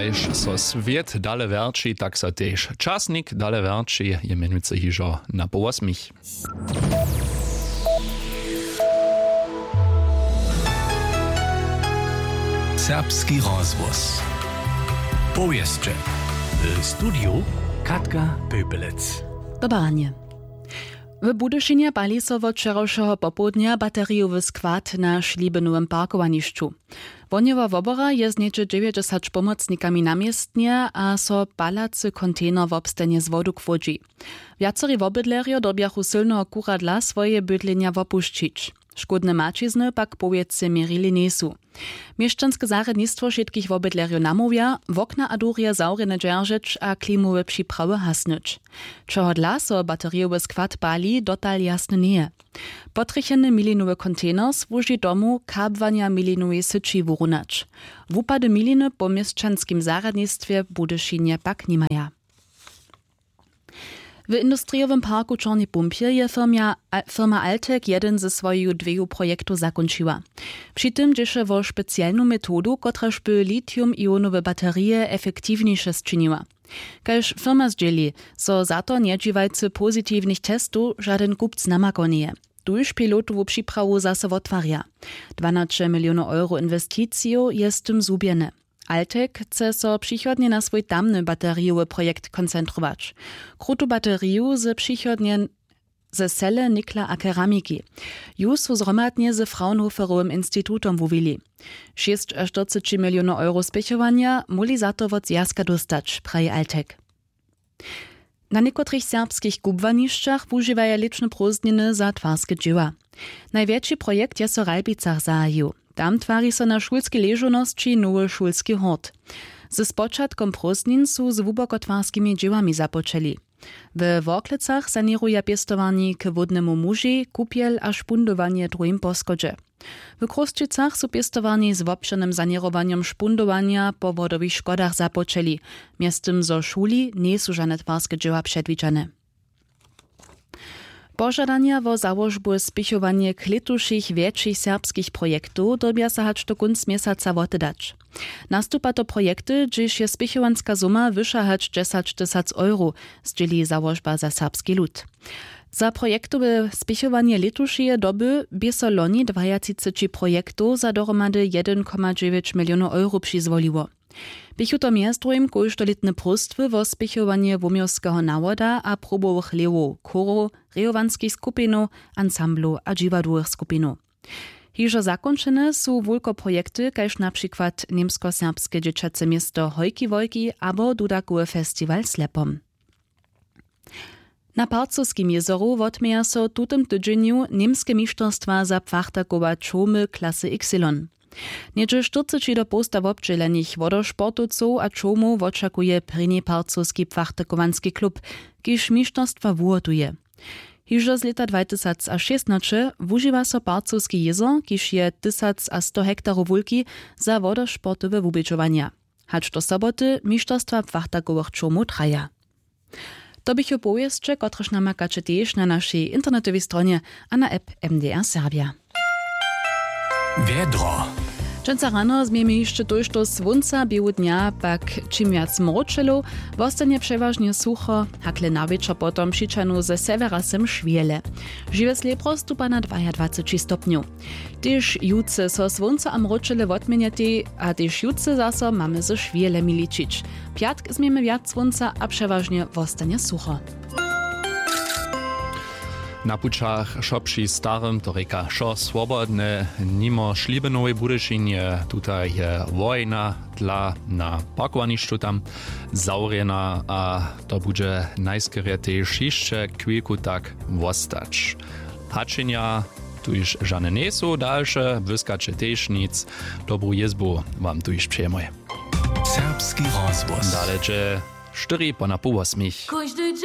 Kajž so svijet dale verči, tak so tež časnik dale verči, je menujúce hižo na po 8. Serbski rozvoz. Powieszcze. W studiu Katka Pöpelec. Dobranie. W Budyšinie pali so od wczorajszego popołudnia bateriowy skład na Šlibenowym parkowanišću. Woniewa wobora je z niecze 90 pomocnikami namiestnie, a so palacy kontener w obstanie z wodu k wodzi. Wiacery wobydlerio dobiachu silnego kuradla swoje bydlenia wopuščić. Škodne mačizny pak powiedzy mierili nesu. Mieszczanskie zaradnictwo všetkich wobydlerjo namówia, wokna a durje zaurene dzierżyć a klimowe przyprawy hasnyć. Czego dla so bateriowy skład pali, dotal jasne nie. Potrycheny milinowy kontener służy domu kabwania milinowej syci wurunać. Wupady miliny po mieszczanskim zaradnictwie Budyšinie pak nimaja. W industriowym parku Czarny Pumpie je firma Altek jeden ze swoich dwóch projektów zakończyła. Przy tym dzieje o specjalną metodu, która by litium-ionowe baterie efektywniejsze zczyniła. Każ firma zdzieli, so za to nie dziwajcy pozytywnych testów żaden kupc namakonie. Tuż pilotową przyprawu zase otwarja. 12 milionów euro inwestycją jest tym zubiene. Altek chce so przychodnie na swój tamny bateriowy projekt koncentrować. Krutu bateriu ze przychodnie ze sele, nikla a keramiki. Już są zromadnie ze Fraunhoferowym instytutom wówili. 46 milionów euro spěchowania muli za to od zjazka dostać, praje Altek. Na niekotrych serbskich kubwanišćach wużywaja liczne prózdniny za twarskie dzieła. Największy projekt je so Ralbicach zahaju. Tam tvari so na šulskiej leżoności nowy šulski hort. Ze spočatkom prózdnin su z wubokotwarskimi dziełami zapoczęli. W Worklecach saniruje piestowani k wodnemu muži, kupiel a špundowanie druhim poskodže. W Kruščicach su piestowani z wobšenym sanirowaniem špundowania po wodowých škodach započęli. Miestem zo šuli nie su žane twarskie dzieła przedwidziane. Pożadania o założbu spichowanie klituszych większych serbskich projektów dobia sa hać do kunc miesaca wotydać. Nastupa to projekty, gdyż je spichowanska suma wyższa hać 10 000 euro, zdzieli założba za serbski lud. Za projektowe spichowanie litušije doby by so loni 20 projektów za dohromady 1,9 milionów euro przyzwoliło. Bychu to miastrujem koždolitne próstwy wo spichowanie wumiowskiego nawoda a probowych lewów, chorów, rejowanskich skupinów, ansamblu a dziwadłych skupinów. Hižo zakończone są wulko projekty, kaž na przykład niemsko-serbskie dzieciace miasto Hojki Wojki abo Dudakowy festiwal Slepom. Na Parcowskim jezoru wotmieja so tutym tydzieniu niemskie mistrzostwa za pachtakowa czomy klasy Y. Niedzie 40 do posta wobdźelenych wodosportowców a czomów oczekuje prynny parcowski pachtakowanski klub, kiż mistrzostwa wuotuje. Hižo z leta 2016 wużywa so Parcowski jezor, kiż je 1100 hektarów wulki za wodosportowe wubědžovania. Hacz do soboty mistrzostwa pachtakowych czomów traja. To bych opowieszcze, kotreż namakacie też na naszej internetowej stronie a na app MDR Serbia. Wiedro. Dżęca rano zmiemy jeszcze to, że słońca biegu dnia pak czym jac mroczelo, wostanie przeważnie sucho, hakle na wieczór potom przyczanu ze severa sem szwiele. Żywe slepro stupa na 22 stopniów. Też jutce so słońca a mroczele wotmieniaty, a też jutce zaso mamy ze szwielemi liczyć. Piatk zmiemy wiac słońca, a przeważnie wostanie sucho. Na pučach šopši starym to reka šo swobodne, nimo Šlibenowej Budyšinie, tutaj je wojna dla na parkowanišću tam zaurjena, a to bude najskierie też jeszcze chwilku tak wostać. Hačenja tu już żane nie są dalsze, wyskacze też nic. Dobrą jezbu wam tu już przejmuję. Serbski rozvoz. Dalece 4 po na pół 8.